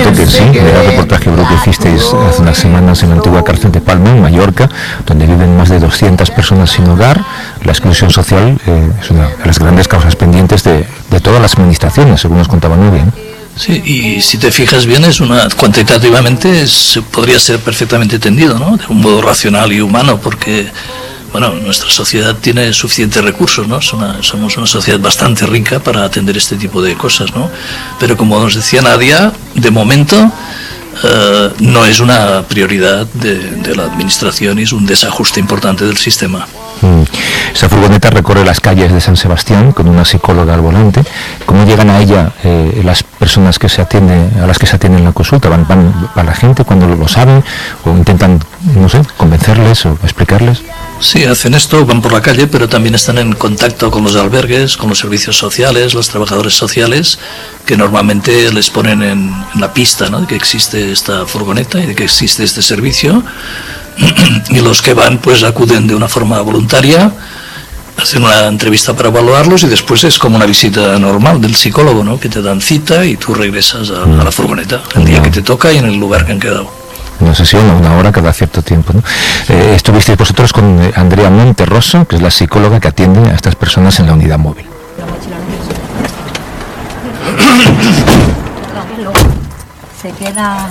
Parece que sí. Era el reportaje que hicisteis hace unas semanas en la antigua cárcel de Palma, en Mallorca, donde viven más de 200 personas sin hogar. La exclusión social es una de las grandes causas pendientes de todas las administraciones, según nos contaba Nubia, ¿no? Sí, y si te fijas bien, cuantitativamente podría ser perfectamente entendido, ¿no? De un modo racional y humano, porque, bueno, nuestra sociedad tiene suficientes recursos, ¿no? Somos una sociedad bastante rica para atender este tipo de cosas, ¿no? Pero como nos decía Nadia, de momento no es una prioridad de la administración y es un desajuste importante del sistema. Esa furgoneta recorre las calles de San Sebastián con una psicóloga al volante. ¿Cómo llegan a ella las personas a las que se atienden en la consulta? ¿Van a la gente cuando lo saben o intentan, no sé, convencerles o explicarles? Sí, hacen esto, van por la calle, pero también están en contacto con los albergues, con los servicios sociales, los trabajadores sociales, que normalmente les ponen en la pista, ¿no?, de que existe esta furgoneta y de que existe este servicio. Y los que van pues acuden de una forma voluntaria, hacen una entrevista para evaluarlos y después es como una visita normal del psicólogo, ¿no?, que te dan cita y tú regresas a la furgoneta el día que te toca y en el lugar que han quedado. Una sesión, una hora cada cierto tiempo, ¿no? Estuvisteis vosotros con Andrea Monterroso, que es la psicóloga que atiende a estas personas en la unidad móvil. Se queda...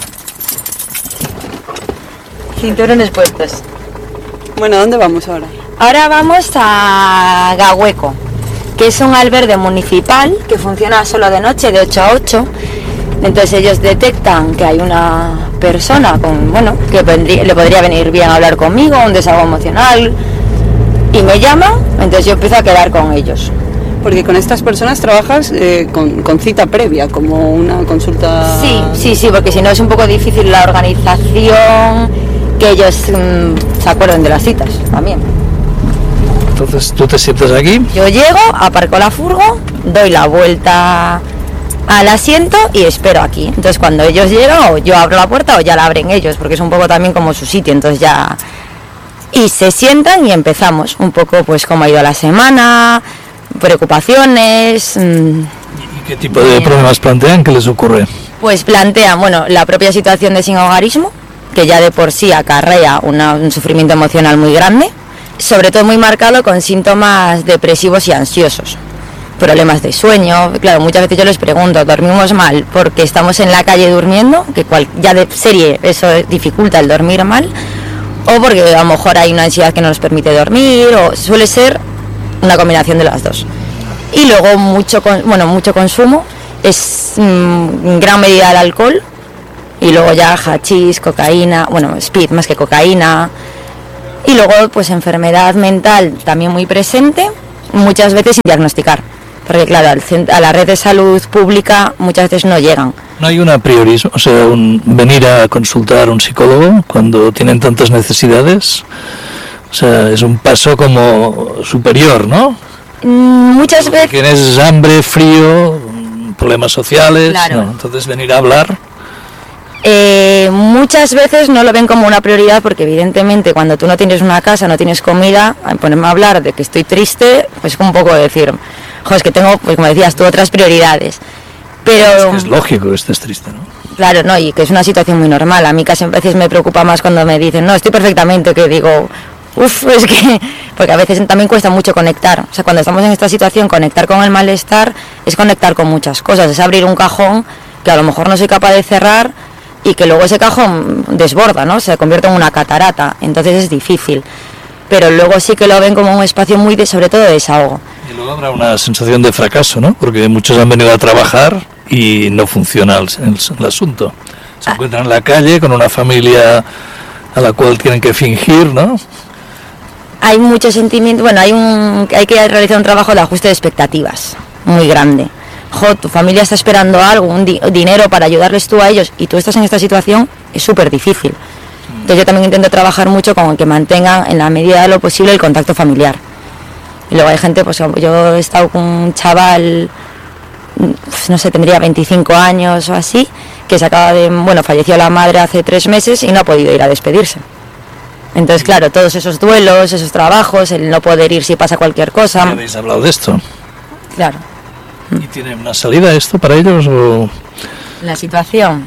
Cinturones puestos. Bueno, ¿a dónde vamos ahora? Ahora vamos a Gahueco, que es un albergue municipal que funciona solo de noche, de 8 a 8. Entonces ellos detectan que hay una persona que le podría venir bien a hablar conmigo, un desahogo emocional, y me llaman, entonces yo empiezo a quedar con ellos. Porque con estas personas trabajas con cita previa, como una consulta... Sí, porque si no es un poco difícil la organización, que ellos se acuerden de las citas también. Entonces tú te sientas aquí. Yo llego, aparco la furgo, doy la vuelta al asiento y espero aquí. Entonces cuando ellos llegan, o yo abro la puerta o ya la abren ellos, porque es un poco también como su sitio, entonces ya... Y se sientan y empezamos un poco pues cómo ha ido la semana, preocupaciones... ¿Y qué tipo de problemas plantean? ¿Qué les ocurre? Pues plantean, la propia situación de sinhogarismo, que ya de por sí acarrea un sufrimiento emocional muy grande, sobre todo muy marcado con síntomas depresivos y ansiosos, problemas de sueño. Claro, muchas veces yo les pregunto, ¿dormimos mal porque estamos en la calle durmiendo? Que ya de serie eso dificulta el dormir mal, o porque a lo mejor hay una ansiedad que no nos permite dormir, o suele ser una combinación de las dos. Y luego mucho consumo, es en gran medida el alcohol, y luego ya hachís, cocaína, speed más que cocaína, y luego pues enfermedad mental también muy presente, muchas veces sin diagnosticar, porque claro, a la red de salud pública muchas veces no llegan. ¿No hay una priorismo, venir a consultar a un psicólogo cuando tienen tantas necesidades? O sea, es un paso como superior, ¿no? Muchas veces... Tienes hambre, frío, problemas sociales, claro. ¿no? Entonces venir a hablar... Muchas veces no lo ven como una prioridad, porque evidentemente cuando tú no tienes una casa, no tienes comida, ponerme a hablar de que estoy triste, pues un poco decir, es que tengo, pues como decías tú, otras prioridades. Pero es lógico que estés triste, ¿no? Claro, no, y que es una situación muy normal. A mí casi a veces me preocupa más cuando me dicen, no, estoy perfectamente, que digo, es que... Porque a veces también cuesta mucho conectar. O sea, cuando estamos en esta situación, conectar con el malestar es conectar con muchas cosas, es abrir un cajón que a lo mejor no soy capaz de cerrar, y que luego ese cajón desborda, ¿no? Se convierte en una catarata, entonces es difícil. Pero luego sí que lo ven como un espacio muy sobre todo de desahogo. Y luego habrá una sensación de fracaso, ¿no? Porque muchos han venido a trabajar y no funciona el asunto. Se encuentran en la calle con una familia a la cual tienen que fingir, ¿no? Hay mucho sentimiento, hay que realizar un trabajo de ajuste de expectativas muy grande. Tu familia está esperando algo, un dinero para ayudarles tú a ellos, y tú estás en esta situación, es súper difícil. Entonces yo también intento trabajar mucho con que mantengan en la medida de lo posible el contacto familiar. Y luego hay gente, pues yo he estado con un chaval, pues no sé, tendría 25 años o así, que se acaba de, falleció la madre hace 3 meses y no ha podido ir a despedirse. Entonces, claro, todos esos duelos, esos trabajos, el no poder ir si pasa cualquier cosa. ¿Habéis hablado de esto? Claro. ¿Y tiene una salida esto para ellos o...? La situación,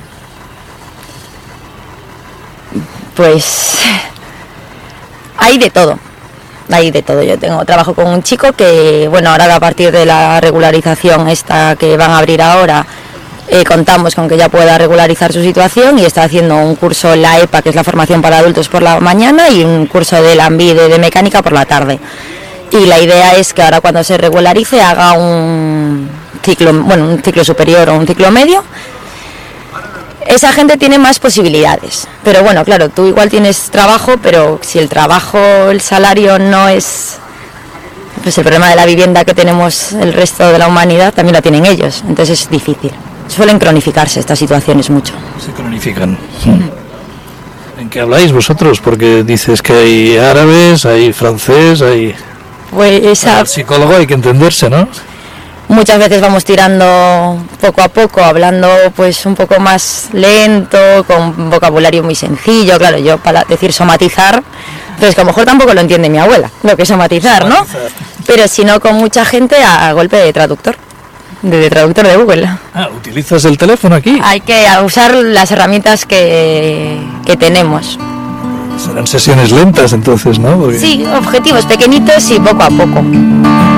pues hay de todo. Yo trabajo con un chico que, bueno, ahora a partir de la regularización esta que van a abrir ahora, contamos con que ya pueda regularizar su situación y está haciendo un curso, la EPA, que es la formación para adultos, por la mañana, y un curso de Lanbide de mecánica por la tarde. Y la idea es que ahora cuando se regularice haga un ciclo superior o un ciclo medio. Esa gente tiene más posibilidades, pero bueno, claro, tú igual tienes trabajo, pero si el trabajo, el salario no es, pues el problema de la vivienda que tenemos el resto de la humanidad también lo tienen ellos, entonces es difícil. Suelen cronificarse estas situaciones mucho. Se cronifican. ¿En qué habláis vosotros? Porque dices que hay árabes, hay francés, hay... Pues al psicólogo hay que entenderse, ¿no? Muchas veces vamos tirando poco a poco, hablando pues un poco más lento, con un vocabulario muy sencillo. Claro, yo para decir somatizar, pues que a lo mejor tampoco lo entiende mi abuela, lo que es somatizar, ¿no? Pero si no, con mucha gente a golpe de traductor de Google. Ah, ¿utilizas el teléfono aquí? Hay que usar las herramientas que tenemos. Serán sesiones lentas entonces, ¿no? Porque... Sí, objetivos pequeñitos y poco a poco.